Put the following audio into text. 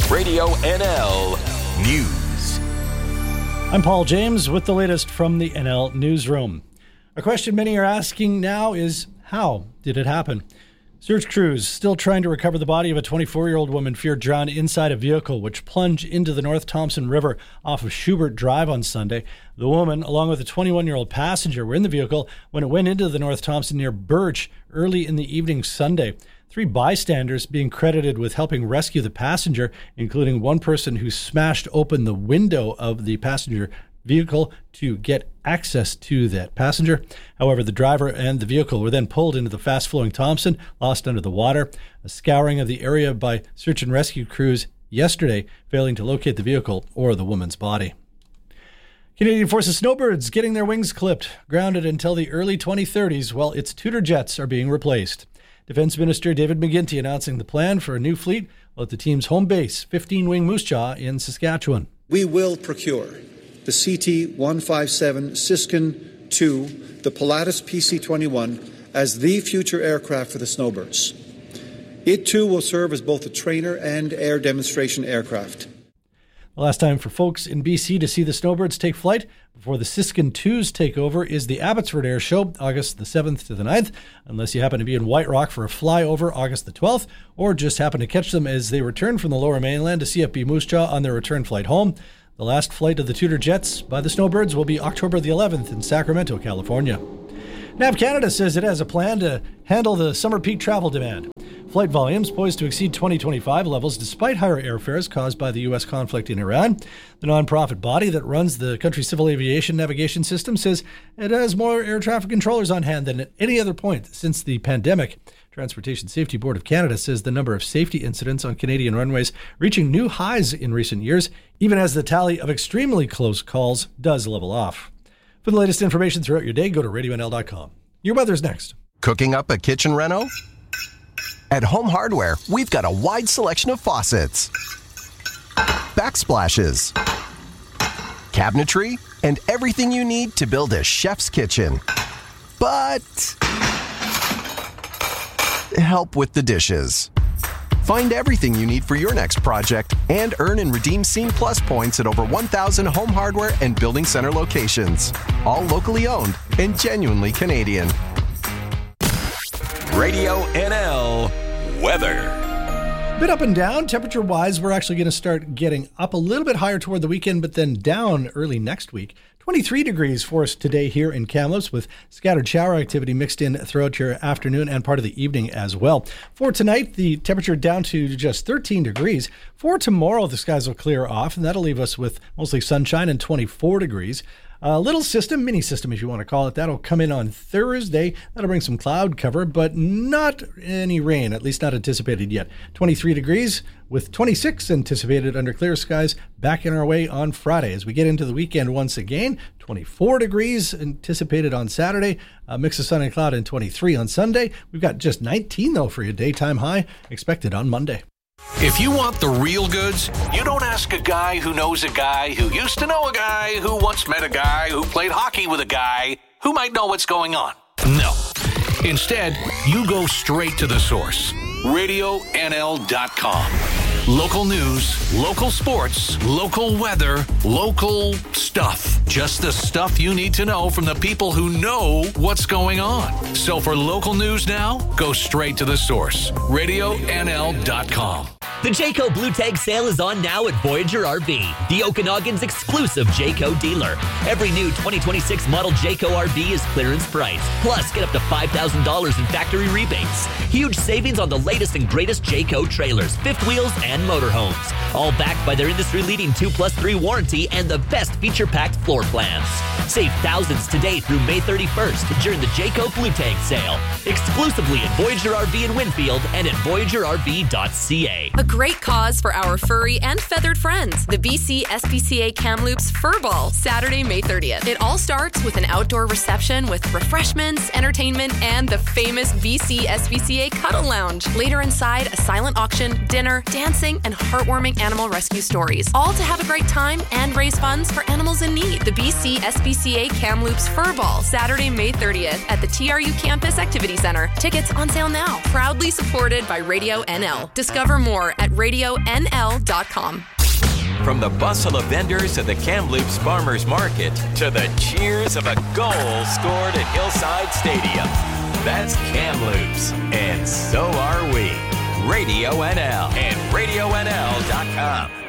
Radio NL News. I'm Paul James with the latest from the NL Newsroom. A question many are asking now is, how did it happen? Search crews still trying to recover the body of a 24-year-old woman feared drowned inside a vehicle which plunged into the North Thompson River off of Schubert Drive on Sunday. The woman, along with a 21-year-old passenger, were in the vehicle when it went into the North Thompson near Birch early in the evening Sunday. 3 bystanders being credited with helping rescue the passenger, including one person who smashed open the window of the passenger vehicle to get access to that passenger. However, the driver and the vehicle were then pulled into the fast-flowing Thompson, lost under the water. A scouring of the area by search and rescue crews yesterday, failing to locate the vehicle or the woman's body. Canadian Forces snowbirds getting their wings clipped, grounded until the early 2030s while its Tutor jets are being replaced. Defense Minister David McGuinty announcing the plan for a new fleet at the team's home base, 15-wing Moose Jaw in Saskatchewan. We will procure the CT-157 Siskin 2, the Pilatus PC-21, as the future aircraft for the snowbirds. It too will serve as both a trainer and air demonstration aircraft. The last time for folks in BC to see the snowbirds take flight before the Siskin 2s take over is the Abbotsford Air Show, August the 7th to the 9th, unless you happen to be in White Rock for a flyover August the 12th, or just happen to catch them as they return from the Lower Mainland to CFB Moose Jaw on their return flight home. The last flight of the Tutor jets by the snowbirds will be October the 11th in Sacramento, California. NAV Canada says it has a plan to handle the summer peak travel demand. Flight volumes poised to exceed 2025 levels despite higher airfares caused by the U.S. conflict in Iran. The nonprofit body that runs the country's civil aviation navigation system says it has more air traffic controllers on hand than at any other point since the pandemic. Transportation Safety Board of Canada says the number of safety incidents on Canadian runways reaching new highs in recent years, even as the tally of extremely close calls does level off. For the latest information throughout your day, go to RadioNL.com. Your weather's next. Cooking up a kitchen reno? At Home Hardware, we've got a wide selection of faucets, backsplashes, cabinetry, and everything you need to build a chef's kitchen. But help with the dishes. Find everything you need for your next project and earn and redeem Scene Plus points at over 1,000 Home Hardware and Building Center locations. All locally owned and genuinely Canadian. Radio NL weather. A bit up and down. Temperature-wise, we're actually going to start getting up a little bit higher toward the weekend, but then down early next week. 23 degrees for us today here in Kamloops with scattered shower activity mixed in throughout your afternoon and part of the evening as well. For tonight, the temperature down to just 13 degrees. For tomorrow, the skies will clear off, and that'll leave us with mostly sunshine and 24 degrees. A little system, mini system if you want to call it, that'll come in on Thursday. That'll bring some cloud cover, but not any rain, at least not anticipated yet. 23 degrees with 26 anticipated under clear skies back in our way on Friday. As we get into the weekend once again, 24 degrees anticipated on Saturday, a mix of sun and cloud, and 23 on Sunday. We've got just 19 though for your daytime high expected on Monday. If you want the real goods, you don't ask a guy who knows a guy who used to know a guy who once met a guy who played hockey with a guy who might know what's going on. No. Instead, you go straight to the source. RadioNL.com. Local news, local sports, local weather, local stuff. Just the stuff you need to know from the people who know what's going on. So for local news now, go straight to the source. RadioNL.com. The Jayco Blue Tag sale is on now at Voyager RV, the Okanagan's exclusive Jayco dealer. Every new 2026 model Jayco RV is clearance price. Plus, get up to $5,000 in factory rebates. Huge savings on the latest and greatest Jayco trailers, fifth wheels, and motorhomes. All backed by their industry-leading 2+3 warranty and the best feature-packed floor plans. Save thousands today through May 31st during the Jayco Blue Tag sale. Exclusively at Voyager RV in Winfield and at VoyagerRV.ca. A great cause for our furry and feathered friends. The BC SPCA Kamloops Fur Ball, Saturday, May 30th. It all starts with an outdoor reception with refreshments, entertainment, and the famous BC SPCA Cuddle Lounge. Later inside, a silent auction, dinner, dancing, and heartwarming animal rescue stories. All to have a great time and raise funds for animals in need. The BC SPCA Kamloops Fur Ball, Saturday, May 30th at the TRU Campus Activity Center. Tickets on sale now. Proudly supported by Radio NL. Discover more at radionl.com. From the bustle of vendors at the Kamloops Farmers Market to the cheers of a goal scored at Hillside Stadium. That's Kamloops, and so are we. Radio NL and RadioNL.com.